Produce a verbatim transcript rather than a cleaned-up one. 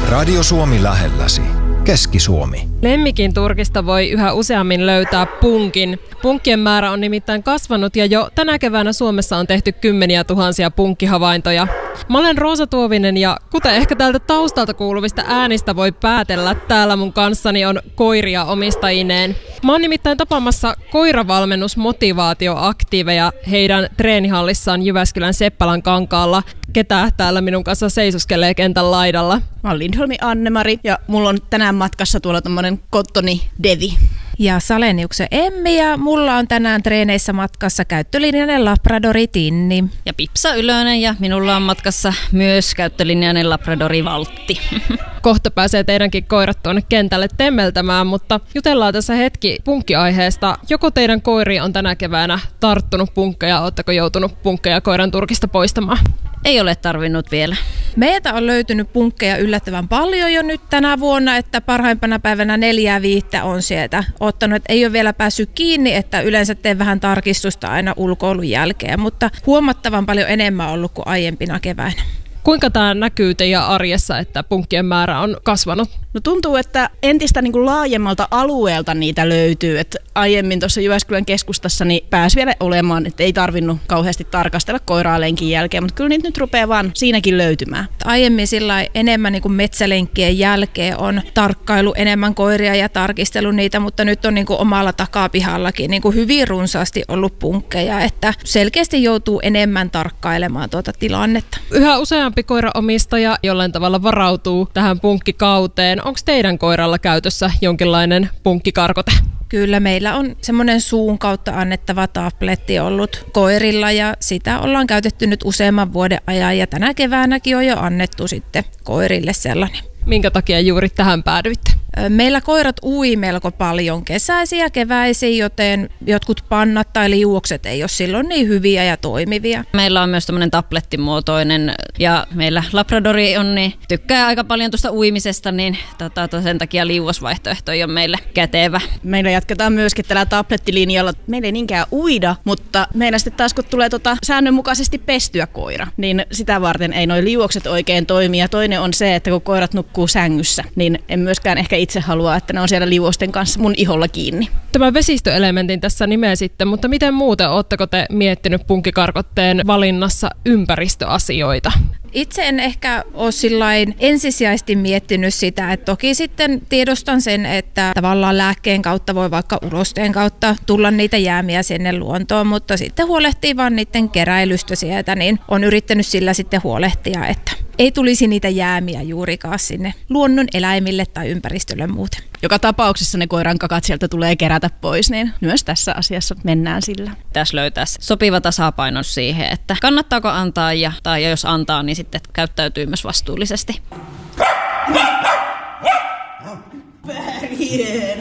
Radio Suomi lähelläsi. Keski-Suomi. Lemmikin turkista voi yhä useammin löytää punkin. Punkkien määrä on nimittäin kasvanut ja jo tänä keväänä Suomessa on tehty kymmeniä tuhansia punkkihavaintoja. Mä olen Roosa Tuovinen ja kuten ehkä täältä taustalta kuuluvista äänistä voi päätellä, täällä mun kanssani on koiria omistajineen. Mä oon nimittäin tapaamassa koiravalmennusmotivaatioaktiiveja heidän treenihallissaan Jyväskylän Seppälän kankaalla. Ketä täällä minun kanssa seisoskelee kentän laidalla? Mä oon Lindholmi Anne-Mari ja mulla on tänään matkassa tuolla tommonen Kottoni Devi. Ja Saleniuksen Emmi ja mulla on tänään treeneissä matkassa käyttölinjainen Labradori Tinni. Ja Pipsa Ylönen ja minulla on matkassa myös käyttölinjainen Labradori Valtti. Kohta pääsee teidänkin koirat tuonne kentälle temmeltämään, mutta jutellaan tässä hetki punkkiaiheesta. Joko teidän koiri on tänä keväänä tarttunut punkkeja, ootteko joutunut punkkeja koiran turkista poistamaan? Ei ole tarvinnut vielä. Meiltä on löytynyt punkkeja yllättävän paljon jo nyt tänä vuonna, että parhaimpana päivänä neljää viittä on sieltä ottanut. Että ei ole vielä päässyt kiinni, että yleensä teen vähän tarkistusta aina ulkoilun jälkeen, mutta huomattavan paljon enemmän ollut kuin aiempina keväinä. Kuinka tämä näkyy teidän arjessa, että punkkien määrä on kasvanut? No tuntuu, että entistä niin kuin laajemmalta alueelta niitä löytyy. Et aiemmin tuossa Jyväskylän keskustassa niin pääsi vielä olemaan, että ei tarvinnut kauheasti tarkastella koiraa lenkin jälkeen, mutta kyllä niitä nyt rupeaa vaan siinäkin löytymään. Aiemmin sillä enemmän niin kuin metsälenkkien jälkeen on tarkkailu enemmän koiria ja tarkistelu niitä, mutta nyt on niin kuin omalla takapihallakin niin kuin hyvin runsaasti ollut punkkeja, että selkeästi joutuu enemmän tarkkailemaan tuota tilannetta. Yhä useampi koiraomistaja jollain tavalla varautuu tähän punkkikauteen. Onko teidän koiralla käytössä jonkinlainen punkkikarkote? Kyllä meillä on semmoinen suun kautta annettava tabletti ollut koirilla ja sitä ollaan käytetty nyt useamman vuoden ajan ja tänä keväänäkin on jo annettu sitten koirille sellainen. Minkä takia juuri tähän päädyitte? Meillä koirat ui melko paljon kesäisiä ja keväisiä, joten jotkut pannat tai liuokset ei ole silloin niin hyviä ja toimivia. Meillä on myös tämmöinen tablettimuotoinen ja meillä Labradori on, niin tykkää aika paljon tuosta uimisesta, niin tota, sen takia liuosvaihtoehto on meille kätevä. Meillä jatketaan myöskin tällä tablettilinjalla. Meillä ei niinkään uida, mutta meillä sitten taas kun tulee tota säännönmukaisesti pestyä koira, niin sitä varten ei noi liuokset oikein toimi. Ja toinen on se, että kun koirat nukkuu sängyssä, niin en myöskään ehkä itse halua, että ne on siellä liuosten kanssa mun iholla kiinni. Tämän vesistöelementin tässä nimesitte, mutta miten muuten ootteko te miettinyt punkkikarkotteen valinnassa ympäristöasioita? Itse en ehkä ole sillain ensisijaisesti miettinyt sitä, että toki sitten tiedostan sen, että tavallaan lääkkeen kautta voi vaikka urosteen kautta tulla niitä jäämiä sinne luontoon, mutta sitten huolehtii vaan niiden keräilystä sieltä, niin on yrittänyt sillä sitten huolehtia, että ei tulisi niitä jäämiä juurikaan sinne luonnon eläimille tai ympäristölle muuten. Joka tapauksessa ne koiran kakat sieltä tulee kerätä pois, niin myös tässä asiassa mennään sillä. Tässä löytää sopiva tasapaino siihen, että kannattaako antaa ja, tai jos antaa, niin sitten käyttäytyy myös vastuullisesti. Pärjää.